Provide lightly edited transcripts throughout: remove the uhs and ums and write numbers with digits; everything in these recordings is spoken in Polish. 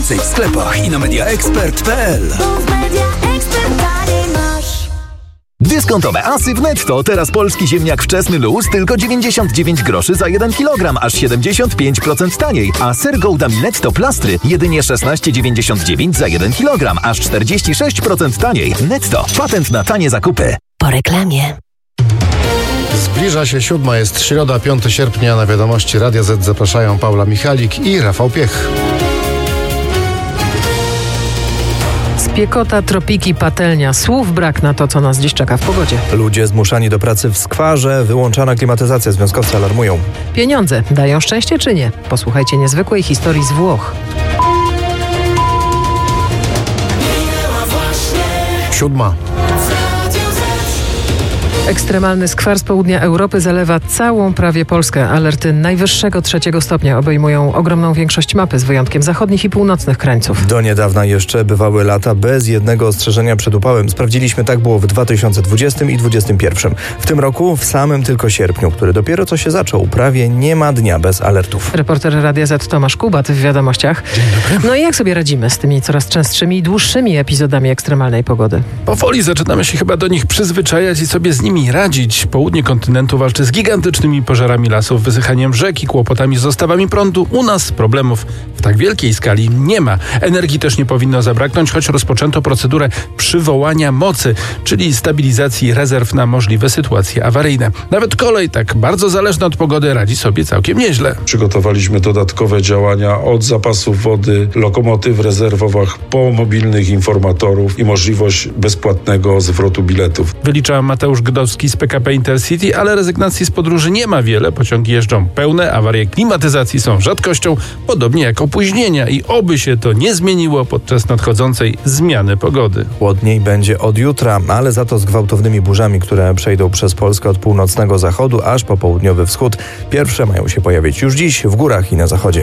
Więcej w sklepach i na mediaexpert.pl. Dyskontowe asy w Netto. Teraz polski ziemniak wczesny luz tylko 99 groszy za 1 kg, aż 75% taniej. A ser Gouda Netto plastry jedynie 16,99 za 1 kg, aż 46% taniej. Netto. Patent na tanie zakupy. Po reklamie. Zbliża się 7, jest środa, 5 sierpnia. Na wiadomości Radia Z zapraszają Paula Michalik i Rafał Piech. Spiekota, tropiki, patelnia. Słów brak na to, co nas dziś czeka w pogodzie. Ludzie zmuszani do pracy w skwarze, wyłączana klimatyzacja. Związkowcy alarmują. Pieniądze dają szczęście czy nie? Posłuchajcie niezwykłej historii z Włoch. 7. Ekstremalny skwar z południa Europy zalewa całą prawie Polskę. Alerty najwyższego 3 stopnia obejmują ogromną większość mapy, z wyjątkiem zachodnich i północnych krańców. Do niedawna jeszcze bywały lata bez jednego ostrzeżenia przed upałem. Sprawdziliśmy, tak było w 2020 i 2021. W tym roku, w samym tylko sierpniu, który dopiero co się zaczął, prawie nie ma dnia bez alertów. Reporter Radia Z Tomasz Kubat w wiadomościach. Dzień dobry. No i jak sobie radzimy z tymi coraz częstszymi i dłuższymi epizodami ekstremalnej pogody? Powoli zaczynamy się chyba do nich przyzwyczajać i sobie z nimi radzić. Południe kontynentu walczy z gigantycznymi pożarami lasów, wysychaniem rzek i kłopotami z dostawami prądu. U nas problemów w tak wielkiej skali nie ma. Energii też nie powinno zabraknąć, choć rozpoczęto procedurę przywołania mocy, czyli stabilizacji rezerw na możliwe sytuacje awaryjne. Nawet kolej, tak bardzo zależna od pogody, radzi sobie całkiem nieźle. Przygotowaliśmy dodatkowe działania od zapasów wody, lokomotyw w rezerwowach po mobilnych informatorów i możliwość bezpłatnego zwrotu biletów. Wylicza Mateusz Gdowski z PKP Intercity, ale rezygnacji z podróży nie ma wiele. Pociągi jeżdżą pełne, awarie klimatyzacji są rzadkością, podobnie jak opóźnienia i oby się to nie zmieniło podczas nadchodzącej zmiany pogody. Chłodniej będzie od jutra, ale za to z gwałtownymi burzami, które przejdą przez Polskę od północnego zachodu aż po południowy wschód. Pierwsze mają się pojawić już dziś w górach i na zachodzie.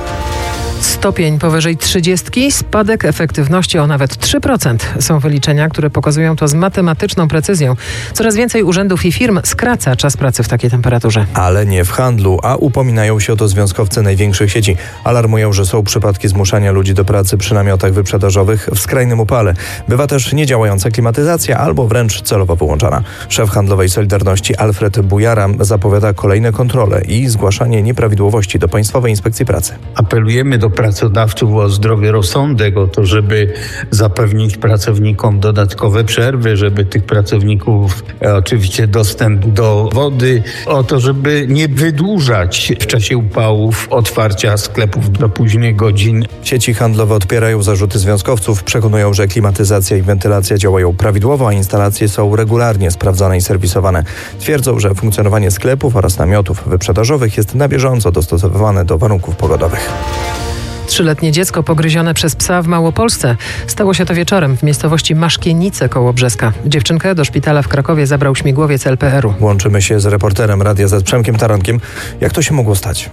Stopień powyżej 30, spadek efektywności o nawet 3%. Są wyliczenia, które pokazują to z matematyczną precyzją. Coraz więcej urzędów i firm skraca czas pracy w takiej temperaturze. Ale nie w handlu, a upominają się o to związkowcy największych sieci. Alarmują, że są przypadki zmuszania ludzi do pracy przy namiotach wyprzedażowych w skrajnym upale. Bywa też niedziałająca klimatyzacja albo wręcz celowo wyłączana. Szef handlowej Solidarności Alfred Bujara zapowiada kolejne kontrole i zgłaszanie nieprawidłowości do Państwowej Inspekcji Pracy. Apelujemy do pracodawców o zdrowy rozsądek, o to, żeby zapewnić pracownikom dodatkowe przerwy, żeby tych pracowników oczywiście dostęp do wody, o to, żeby nie wydłużać w czasie upałów otwarcia sklepów do późnych godzin. Sieci handlowe odpierają zarzuty związkowców, przekonują, że klimatyzacja i wentylacja działają prawidłowo, a instalacje są regularnie sprawdzane i serwisowane. Twierdzą, że funkcjonowanie sklepów oraz namiotów wyprzedażowych jest na bieżąco dostosowywane do warunków pogodowych. 3-letnie dziecko pogryzione przez psa w Małopolsce. Stało się to wieczorem w miejscowości Maszkienice koło Brzeska. Dziewczynkę do szpitala w Krakowie zabrał śmigłowiec LPR-u. Łączymy się z reporterem Radia Z Przemkiem Tarankiem. Jak to się mogło stać?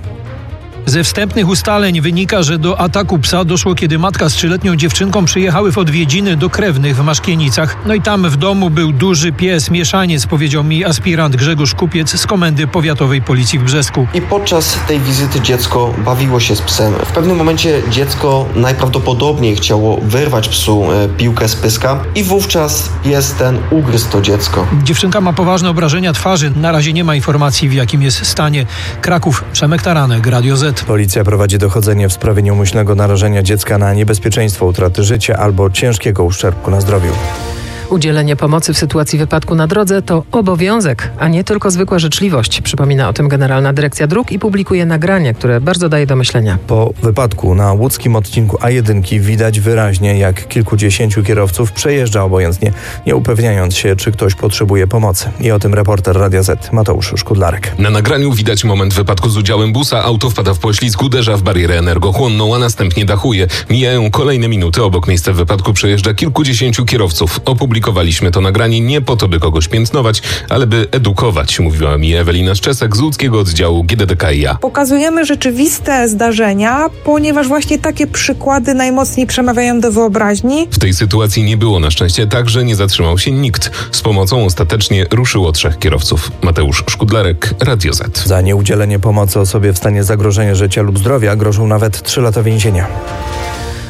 Ze wstępnych ustaleń wynika, że do ataku psa doszło, kiedy matka z 3-letnią dziewczynką przyjechały w odwiedziny do krewnych w Maszkienicach. No i tam w domu był duży pies, mieszaniec, powiedział mi aspirant Grzegorz Kupiec z Komendy Powiatowej Policji w Brzesku. I podczas tej wizyty dziecko bawiło się z psem. W pewnym momencie dziecko najprawdopodobniej chciało wyrwać psu piłkę z pyska i wówczas pies ten ugryzł to dziecko. Dziewczynka ma poważne obrażenia twarzy. Na razie nie ma informacji, w jakim jest stanie. Kraków, Przemek Taranek, Radio Z. Policja prowadzi dochodzenie w sprawie nieumyślnego narażenia dziecka na niebezpieczeństwo utraty życia albo ciężkiego uszczerbku na zdrowiu. Udzielenie pomocy w sytuacji wypadku na drodze to obowiązek, a nie tylko zwykła życzliwość. Przypomina o tym Generalna Dyrekcja Dróg i publikuje nagranie, które bardzo daje do myślenia. Po wypadku na łódzkim odcinku A1 widać wyraźnie, jak kilkudziesięciu kierowców przejeżdża obojętnie, nie upewniając się, czy ktoś potrzebuje pomocy. I o tym reporter Radia Z Mateusz Szkudlarek. Na nagraniu widać moment wypadku z udziałem busa. Auto wpada w poślizg, uderza w barierę energochłonną, a następnie dachuje. Mijają kolejne minuty. Obok miejsca wypadku przejeżdża kilkudziesięciu kierowców. Opublikowaliśmy to nagranie nie po to, by kogoś piętnować, ale by edukować, mówiła mi Ewelina Szczesek z łódzkiego oddziału GDDKiA. Pokazujemy rzeczywiste zdarzenia, ponieważ właśnie takie przykłady najmocniej przemawiają do wyobraźni. W tej sytuacji nie było na szczęście tak, że nie zatrzymał się nikt. Z pomocą ostatecznie ruszyło 3 kierowców. Mateusz Szkudlarek, Radio Z. Za nieudzielenie pomocy osobie w stanie zagrożenia życia lub zdrowia grożą nawet 3 lata więzienia.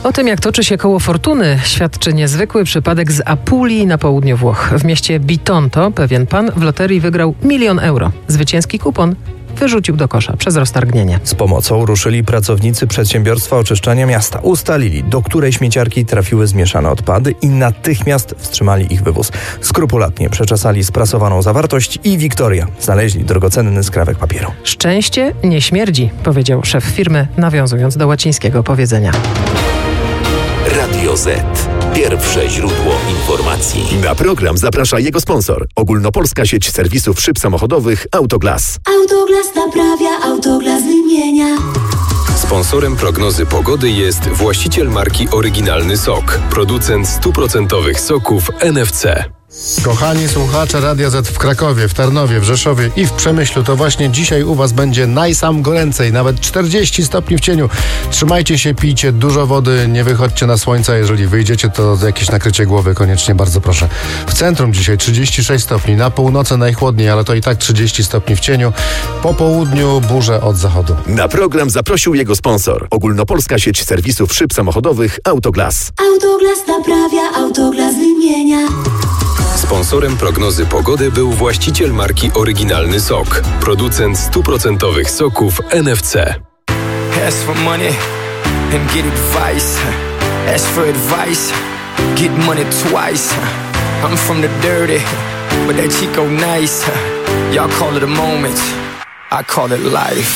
O tym, jak toczy się koło fortuny, świadczy niezwykły przypadek z Apulii na południu Włoch. W mieście Bitonto pewien pan w loterii wygrał 1 000 000 euro. Zwycięski kupon wyrzucił do kosza przez roztargnienie. Z pomocą ruszyli pracownicy przedsiębiorstwa oczyszczania miasta. Ustalili, do której śmieciarki trafiły zmieszane odpady i natychmiast wstrzymali ich wywóz. Skrupulatnie przeczesali sprasowaną zawartość i Wiktoria znaleźli drogocenny skrawek papieru. Szczęście nie śmierdzi, powiedział szef firmy, nawiązując do łacińskiego powiedzenia. Radio Z. Pierwsze źródło informacji. Na program zaprasza jego sponsor. Ogólnopolska sieć serwisów szyb samochodowych Autoglas. Autoglas naprawia, Autoglas wymienia. Sponsorem prognozy pogody jest właściciel marki Oryginalny Sok. Producent 100% soków NFC. Kochani słuchacze Radia Z w Krakowie, w Tarnowie, w Rzeszowie i w Przemyślu, to właśnie dzisiaj u was będzie najsam goręcej, nawet 40 stopni w cieniu. Trzymajcie się, pijcie dużo wody, nie wychodźcie na słońce, jeżeli wyjdziecie, to jakieś nakrycie głowy koniecznie, bardzo proszę. W centrum dzisiaj 36 stopni, na północy najchłodniej, ale to i tak 30 stopni w cieniu. Po południu burze od zachodu. Na program zaprosił jego sponsor. Ogólnopolska sieć serwisów szyb samochodowych Autoglas. Autoglas naprawia, Autoglas wymienia. Sponsorem prognozy pogody był właściciel marki Oryginalny Sok. Producent 100% soków NFC. Ask for money and get advice. Ask for advice, get money twice. I'm from the dirty, but that Chico nice. Y'all call it a moment, I call it life.